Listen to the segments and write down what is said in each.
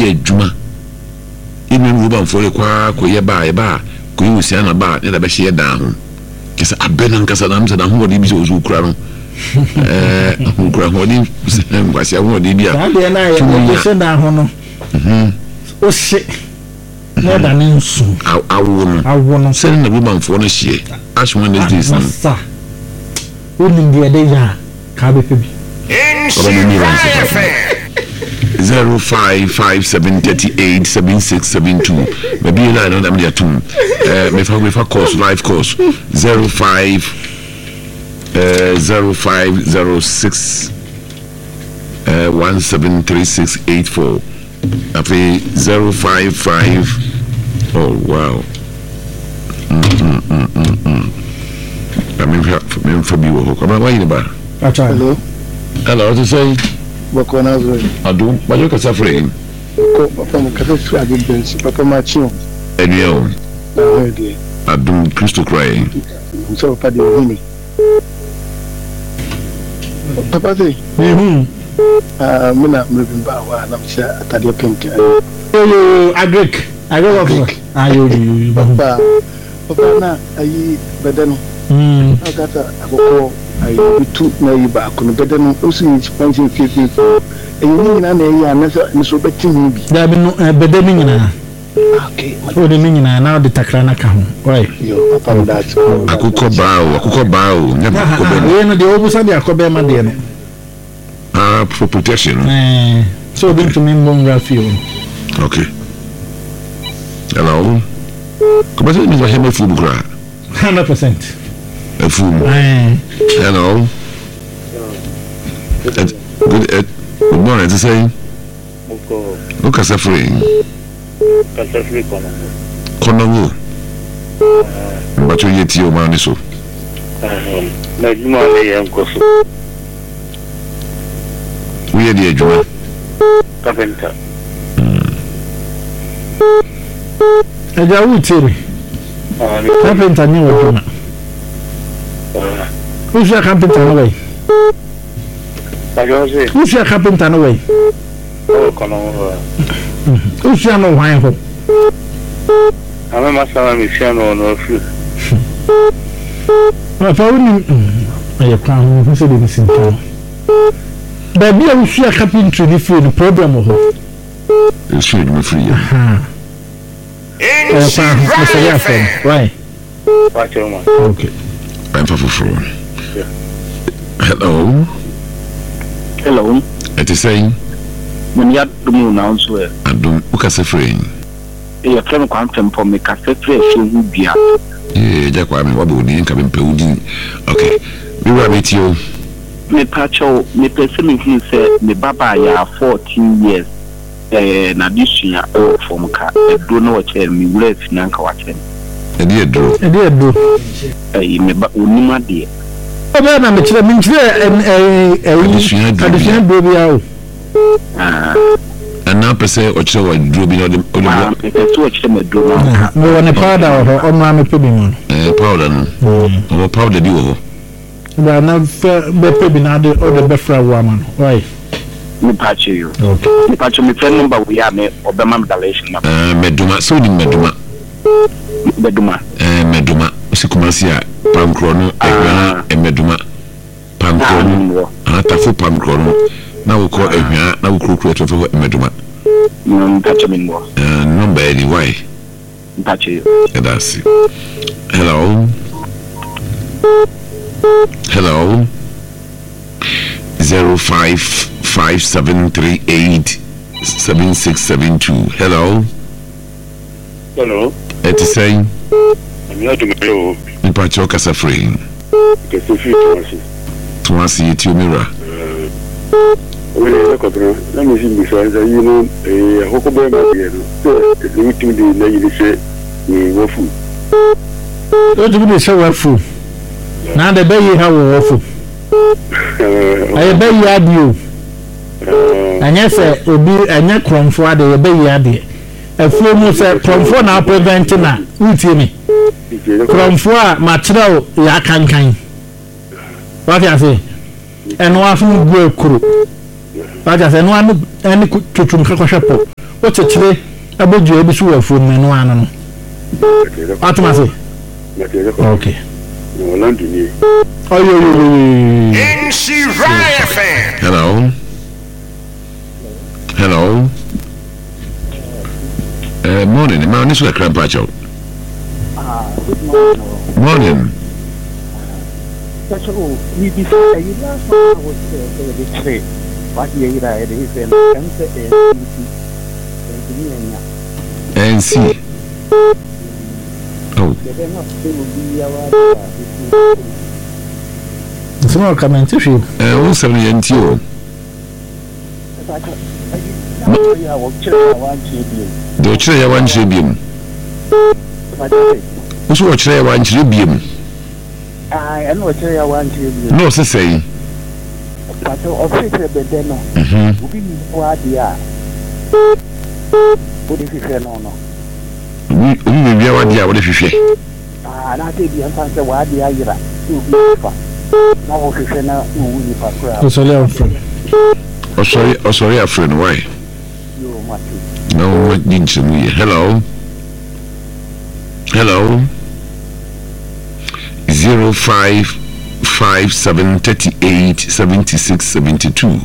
ye adwuma inu ruban fore kwa ko ye ba ko yi usia na ba ne da be hye dan ho kisa abena nkasa na mse na ho de bi so ozu kura no kura ho ni ngwasia ho de bi a ade na ye ko se dan ho no o se na da ne nsu awo no se na ruban fore no hye ashwan ne dis no sa o ni de de ya ka be febi 0557387672 maybe you know them there too me for course live course 0506 173684 after 055 oh wow I mean for me come on why you ba hello to say Bokona zo adu bajo ka safre ko papa mo ka so adu bensi papa ma chion enyo adu Christo cry so papa de huni papa de mina mribimba wa na msha atade pink agrek ayo papa na ayi bedano agata akoko ayi bitu na yi ba ko no bedano osu ni expansion kefi eyi nyina na eyi anasa so betin bi da bi no bedani nyina okay o de nyina na de takra na ka ho why yo papa that akoko baawo nya ko be we no de obusa de akobe ma de no for protection so been to me monga feel okay hello come on me va food gra 100% a food hello good morning to say look at suffering kono but you yet your man so na juma le yankoso we dey juma carpenter eja utiri carpenter ni wojuna who's your carpenter no way who's your carpenter no way who's your no wine ho ama masama misiano no fu fa woni aye kwa ho so de misinta da bia wo hia carpentry ni free no problem ho it's free me free right okay I'm for hello it is saying when you do now so adum ukase free e friend kwa tempo me ka free so hu bia ja kwa me wabo ni nka me mpewudi okay we were meet you me pacho me person me say me baba ya 14 years na dishia from ka do no che me wura fina nka wache e dey do me ba onima de oba na me kire addition do bia o and now per se o kire wa do bi no de o so kire me do no me wona powder o ma me pe bi mo powder no o powder bi wo ba na be pe bi na de o de be fra wa man why me patch you okay me patch me phone number we are me obema medalation na meduma so ni meduma sikumasia pankrono ehwa meduma pankrono atafu pankrono na wo ko ehwa na wo krokro etofo meduma patch me mo number any why patch you that's hello 0557387672 hello it is saying I'm not to me in Pacho Casa free because if you to see it you mirror let me see because you know a hokobe ma be no so the meeting dey na you say we wo fu o do be say wo fu na de be yi ha wo fu aye be yi adio anya se obi anya kromfo ade be yi ade afuo mu se kromfo na prevent na utie me kromfo a ma kire o ya kankan what you say eno afu gu ekuru what you say no anu eni tutum ka kwahwepo What's a tree? About you, be sure for me, no one. Automatic. Okay. Oh, Hello. Hello. Morning. Man, this is a crab patch out. Morning. NC. Oh. It's not coming to you. Who's 70 NTO? The chair one tribune. Who's what chair one tribune? I know what I want to do. No, say. But officer Bedeno. What they are. What if you say no? We will be what they are. What if you say? And I think the answer what they are. Now, officer, now, we will sorry, a friend. Why? No, what didn't you mean? Hello. 0557387672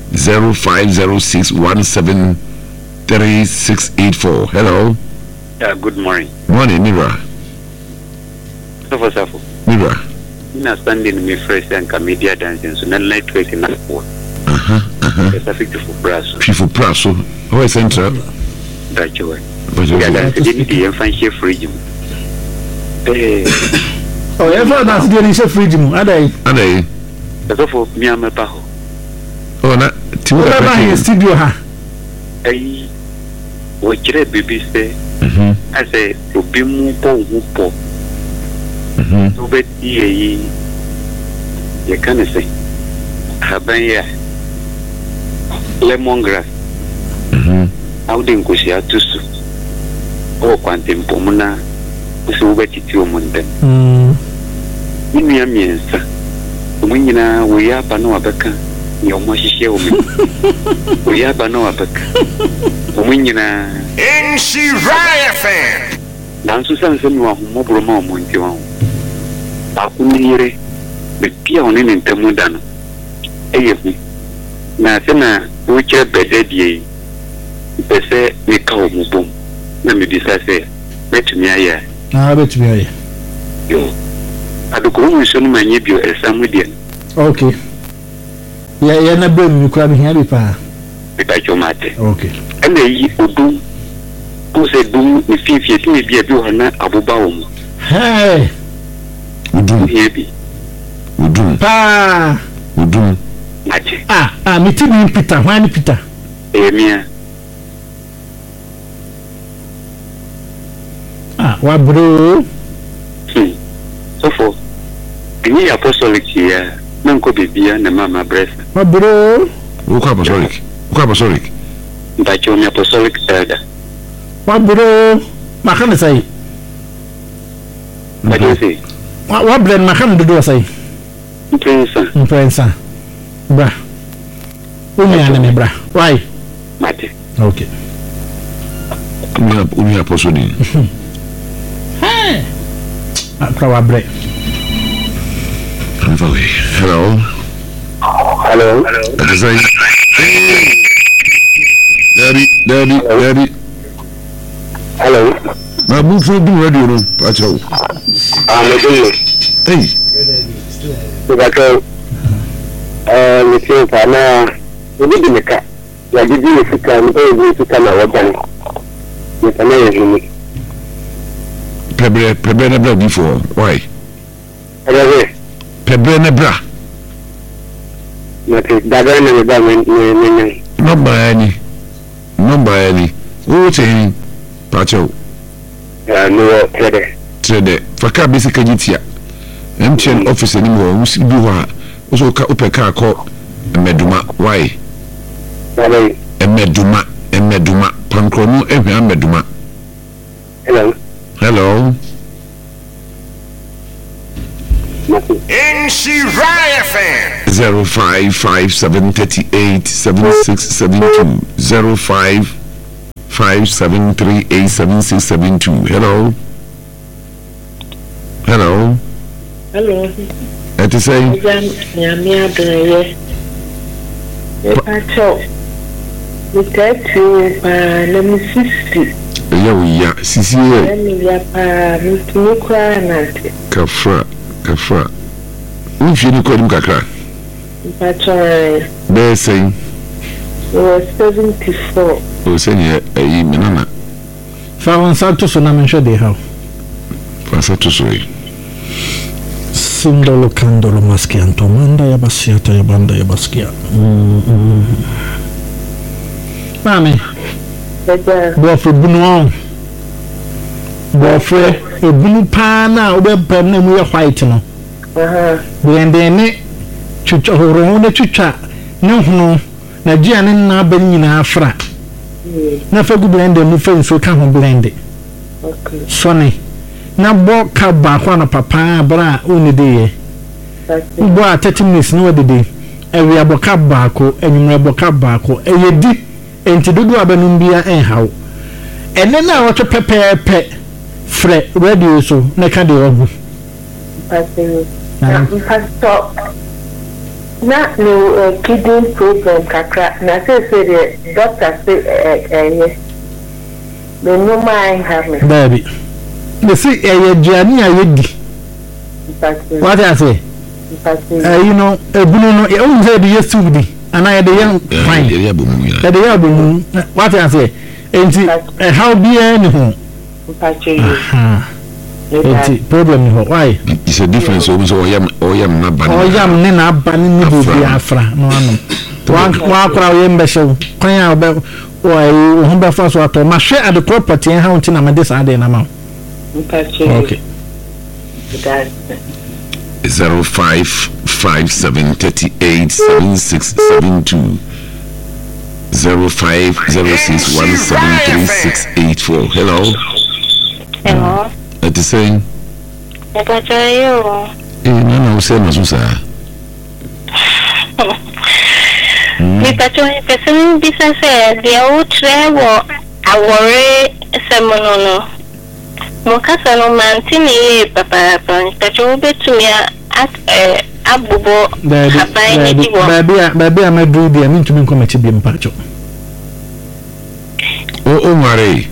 0506173684. Hello. Yeah, good morning. Morning, Mira. Safo. Mira. Ina standing me fresh and media dancing so na network na for. It's a 54 brass. 54 brass. How is central? That's right. Yeah, that's the fancy fridge. Oh, ever that's the fridge. Adai. That's for me am pa ho. Oh, na ti wo na studio ha. Ai wo kire bibi say. I say obi mu po. So bet ye can say haban lemongrass. How den ko sia tusu. O kwantem pomuna. So bet ti o munde. Inu ya miensa. Munyina wo ya ba no abeka. Yo mo hihye o mi. Wo ya ba no abeka. Munyina NC Riot fan. Dansu sanse mi wa mo bro ma o monti wa. Akunire be pia one ne ntemu da no eyehu na se na wo kire bede die pese me ka o mu bom na me bisa se betumi aye betumi aye yo adukuru mu so no manye bio esamu die okay ya na bem mi kwa mi ha bi pa be ta chomate okay ene yi odum ko se dum ni fifie ti me bia bi ho na abuba wo mu hey Udum. Machi. Miti ni Peter, why ni Peter? Mia. Wa bro. So for any apostolic here, na nko bibia na mama breast. Wa bro. Uko apostolic. Ndacho ni apostolic elder. Wa bro. Makana sai. Ndacho sai. What brand makan do say? Prensa. Bra. Umi me bra. Why? Mate. Okay. Umi apostle. Hey. Akwa bre. Hello. Daddy. Hello. Na move for do radio no. Pacho. Hey. Because me say na we dey make ya di di fika no dey fika na wadan. Me kana yemi. Pebre na bra before. Why? Pebre na bra. Mate daga na me ba me. Number any. Who say Pacho? No trade faka basically gitia MTN office ni mo musi bi ho a so ka opeka ko meduma why meduma pankrono ehwa meduma. Hello NC Riot fan 0557387672 0573876672. Hello. Hello. Hello. What is saying? Nyamia Dreye. Pacho. We take to let me 60. Yeah, Sisi. Let me Mukra Nante. Kafra. If you call him Kakra. Pacho. They're saying. Was 74. Oh, saying, Menana. Found Santo Sonamention de how. Passato Soy. Sindolo Candolo Maschianto, Manda Yabasiata Yabanda Yabaskia. Mammy, Boffre Bunuan Boffre, a blue pana, web pen, and we are fighting. When they ne Chucha Horona Chucha, no, Najian na Benina Afra. Never good blend the moving so come blend it. Sonny. Na bo ka ba kwa na papa bra oni de bo a 30 minutes no de de ewe aboka ba ko enyumre aboka ba ko eyedi enti dodo abanum bia enhaw ene na woto pepepe fre radio so na ka de ogu pastor na no kidney problem kakra na say the doctor say no mind have me baby. They say Johnny Ayedi. What I say? You know, a Bruno, you only said yesterday, and I had a young fine. What I say? And how be anyhow? Problem why? It's a difference also. I am not banning. I am Nina banning Biafra. No, one crowd embassy. Crying about why Humber first water. My share at the property and how to name this other amount. Okay. 0557387672 0506173684. Hello. What is saying? No, say Masusa. Person business the old travel our semono. Mokasa no mantini papa pacho betumi at abubo habai ni diwo baby am do dia ntumi nkomachi bi mpacho o mare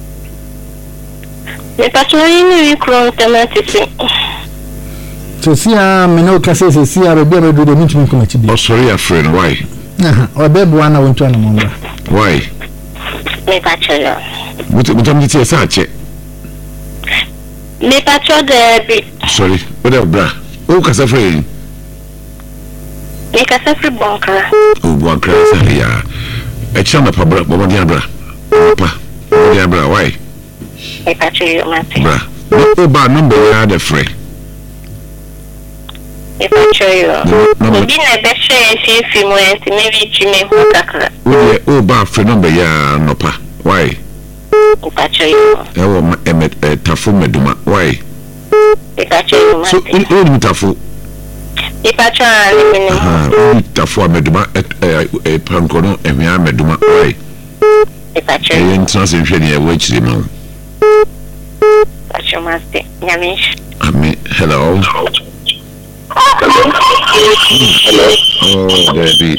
me pacho ni kron tematisi so sia me no kase se sia baby am do dia ntumi nkomachi bi oh sorry a friend why o baby wana wonto na momba why me pacho yo mutam ti esa che me pacho de sorry what up bra o kasa friend me kasa free bonkra o bonkra sa ya e chama pa bra bo dia bra pa dia bra why me pacho yo mate bra o ba number ya the free me pacho yo obi na be share fi mo enti maybe jime ho kakra o ba free number ya no pa why pacho yo ewo tafu meduma why pacho yo so o tafu pacho ani tafu meduma pankono emia meduma why pacho yo entrance hwene e wa chiri ma pacho maste nyamish ami hello oh Debbie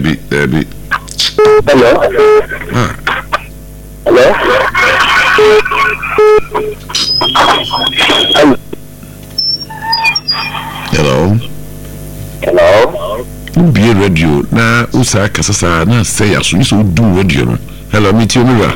hello hello be radio na usa kasasa na say aso so do radio no hello me ti omiwa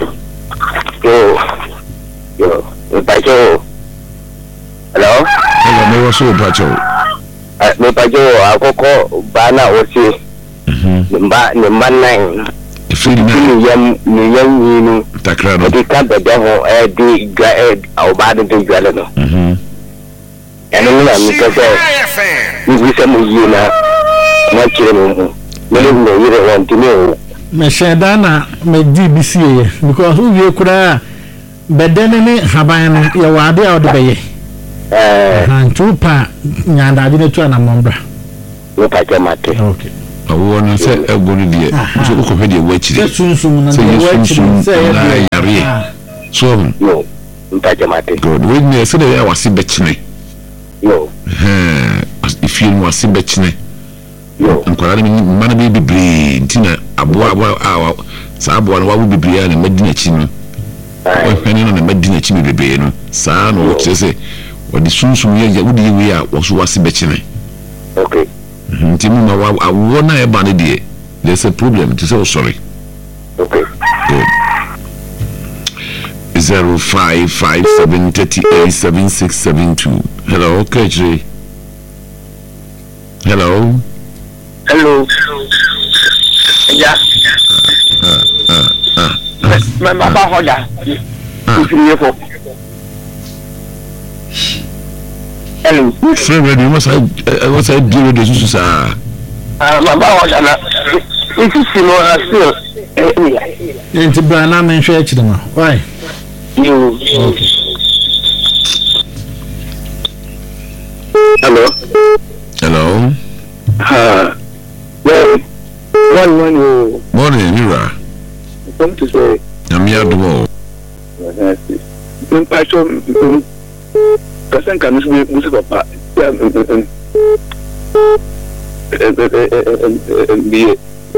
yo pacho hello me was so pacho me pacho akoko bana osi mba nine Fili yam yinu takrano di ka bede ho di gwa awbade de gwale no eno na mi ka ni se mo yina na kire no no yire want me me sheda na me DBC ye because who ye kura bedene ne haban no ye wade a ode beye tupa nyanda de tu na mombra no pa mate okay awo na se egonu die so ko hwe die wachiri sunsun na wachiri se yare So yo mpajamate good we ne se de ya wase bechine yo if you wase bechine yo nkwara ni mana be bibre ntina abo sa abo na wa bibre na madina chi no hwene no na madina chi bibre no sa no chese odi sunsun ye wudi ye a wo so wase bechine okay nti mu ma wa na e ba ne de there's a problem to say sorry okay good 0557387672 hello okay hello yeah my baba hoja hello friend you must I do this sir my baba hoja na isi sino still Enti brana men hwe chidema why you okay hello morning Mira come to say I'm here do person can use papa be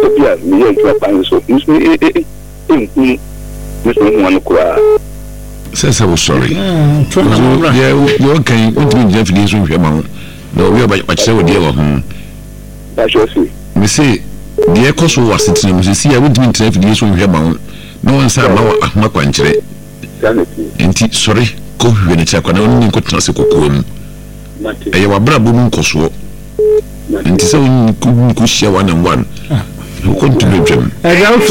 says I was sorry. Yeah, you okay? What do you have to do with your mouth? No, we are by what say with you. That's your see. Me say, the echo so was sitting. Me see, I wouldn't mean to have to do with your mouth. No one said, "Ma quantre." Enti sorry, go when it's a corner only got to say, "Cocoon." I have a brabo moon coswo. Enti so you could share 1 and 1. You continue them. I doubt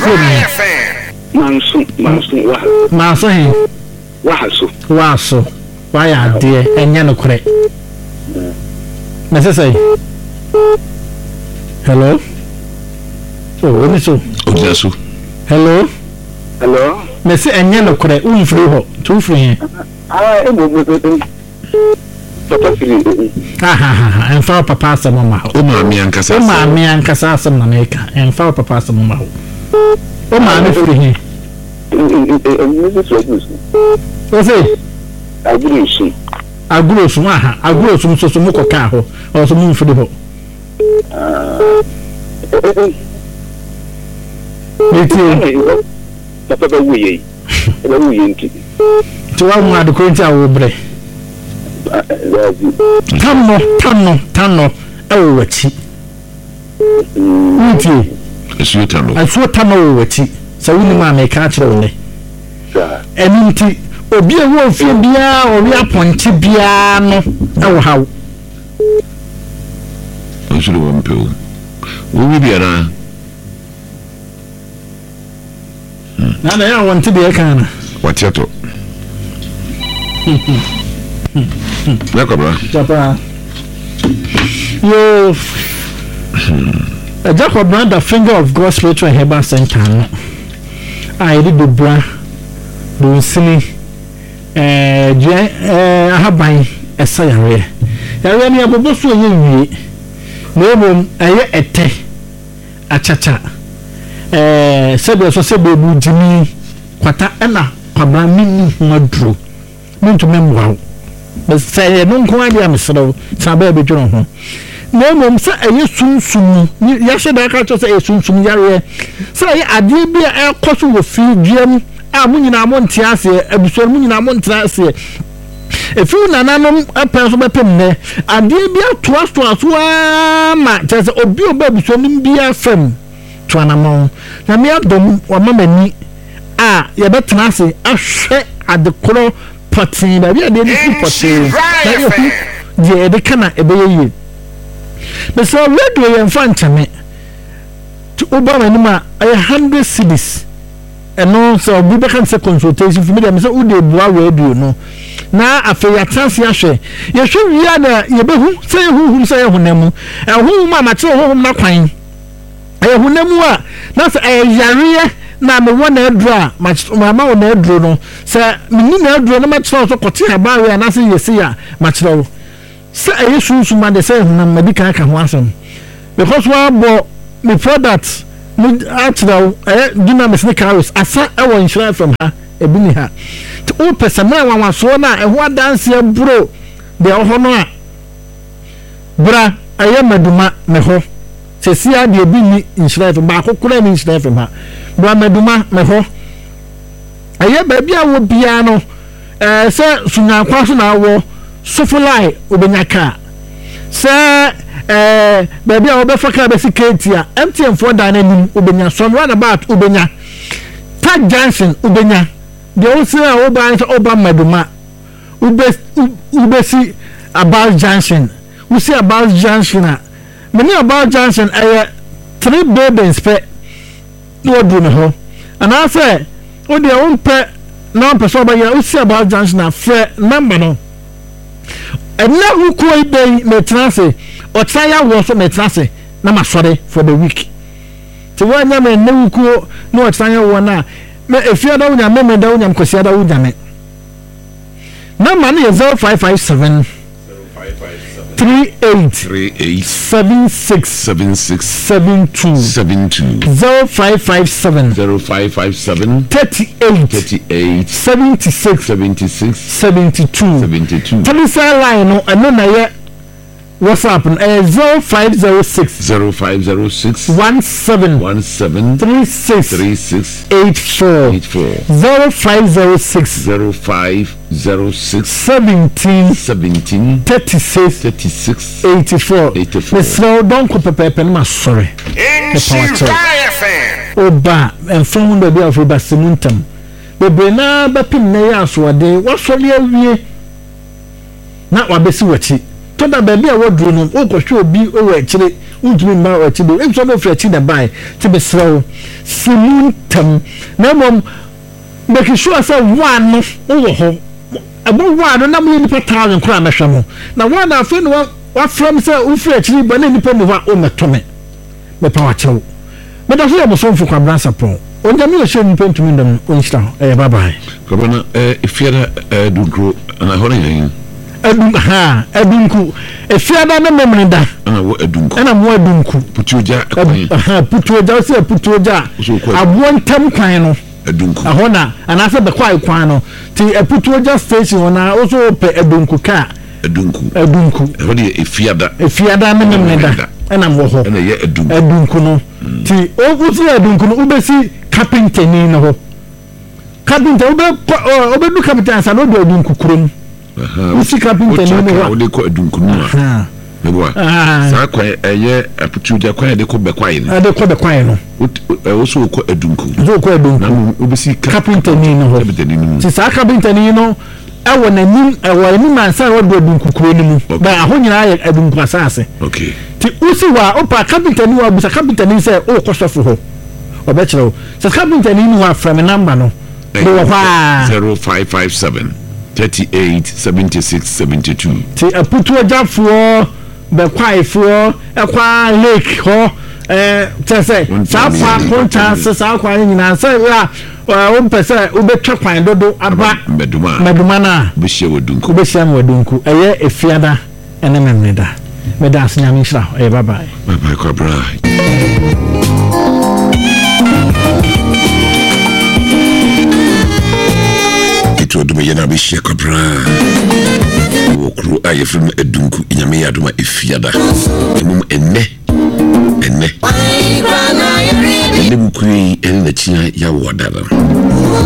Manson, Waso, why are dear and Yanokre? Mrs. Hello? Oh, Misso. Hello? Miss and Yanokre, unfree, 2 free. And for Papa Samama. Mammy and Cassa, Mammy and Cassa, Samaka, and for Papa Samama. Oh, man, free. What's it? I grew some so some more car or some moon for the hole. To one the current hour break. Tanno, oh, what's it? I saw Tanno, what's it? So we may catch only. And indeed, or be a wolf in Bia or we appoint Biano. Oh, how? I should have pill. We be around. Now they don't want to be a can. What's your talk? Papa. You. A Jacob brand the finger of God's spiritual Heber Center. I did the bra. Do silly. I have by a sayre. I really have a boss for you. No, I a te. A chacha. Said so said, baby, Jimmy. Quata Anna, Pabra, me, not true. Mean to memoir. But say, no quite, I'm so, Sababy John. No, mum, say, I used soon. Yesterday, I can't say, soon, Yare. Say, I did be a cost of a few gem. I'm winning a Montiasi, a Bisson, a Montiasi. If you nanum a person by pen, I did be a trust to us one, just a bill baby, so be a friend. Twanamon, Namia Dom or Mamma. Ah, you're better than I say, I share at the color potting, but we are the potting. Yeah, they cannot obey you. But so, where do you find me? To Obama, 100 cities. And also, we can say consultation for me. I'm so good. Radio no. Now, after your chance, you should be other. You say who say who name and who mamma told him not crying. I who name what? That's a yaria. Now, the one air draw, much mamma on air draw. No, sir, me no draw no much for Cotina Barry and I say you see much low. Sir, I used to man the same medical can want some because one bought before that. Actually, do not miss the carrots. I saw our insurance from her. ebi ni ha o pesama wanwaso na eho adanse bro de ho no a bra aye maduma me ho sesia de bi ni inshiref ba kokora ni inshiref ma bra maduma me ho aye ba bia wo bia no se sunyakwa so na wo sofulai obenyaka se baby a obefa ka be siketi a MTN for dan anim obenya some run about obenya Tag Johnson obenya de o se a oba oba maduma ubesi about Johnson we see about Johnson a many about Johnson 3 babies pe no do me ho and I say o de o pe na person ba ya we see about Johnson a free number no and now who could be metrase or try out so metrase na masore for the week to one yam and no ko no try one na me if you don't yam me da unyam kwasi da unyame number na 0557 38 76 72 0557 38 76 72 telephone line no eno na ye WhatsApp 0506 17 36 84 0506 17 36 84 Mr. Don't go pepe ma sorry Oba and from the of Basimuntam Bebe na bapim na ya aswade wasole awie na wabesi wachi toda baby a wodru no okwohwe obi owo akire ntumi ma akire enso no fra chi na bai te be srawo simuntam na mom make sure say one no owo ho abo one no na mo nipa 1000 kura mehwe mo na one afi no wa from say u fra akire ba na nipa mo wa o metome me pa wa chewo me da so ya boso mfu kwa bransa pon onja mi o she nipa ntumi ndam onsta bye bye kobana ifiara dugro na hore yin adunku efiada na memreda ana wo adunku ana mo adunku putuoja putuoja se putuoja abo ntam kwan no adunku ahona ana se be kwan no ti putuoja station na oso pe adunku ka adunku hodi efiada na memreda ana mo ho ana ye adunku no ti oso adunku no ubesi carpenter ni no ho carpenter obedu carpenter sa no do adunku kurom usi carpenter ni no ho de ko adunku no meboa sa kwa eye aputuja kwa de ko be kwai no de ko be kwai no oso ko adunku na obesi carpenter ni no ho ti sa carpenter ni no ewo na nim ewo ni mansa wo do adunku kuro ni mu ba ahonyina ya adunku asase okay ti usi wa opa carpenter ni wa busa carpenter ni se o ko sofo ho obechero sa carpenter ni wa from number no 0557 38 76 72 ti aputu ajafuo be kwaifuo ekwa lake ho tese sa kwa konta sa kwa nyina sa ya o mpese obetwa kwan dodo aba meduma na behia wadunku eye efiada ene memeda meda asnya minshra bye bye kobra to do me na be share kobra wo kru ayefrim adunku nyame yadoma efiada emum enne ne bukui ene na chia ya wodara